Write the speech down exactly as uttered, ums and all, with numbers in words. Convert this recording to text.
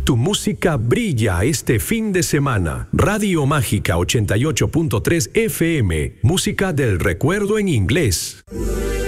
Tu música brilla este fin de semana. Radio Mágica ochenta y ocho punto tres F M. Música del recuerdo en inglés.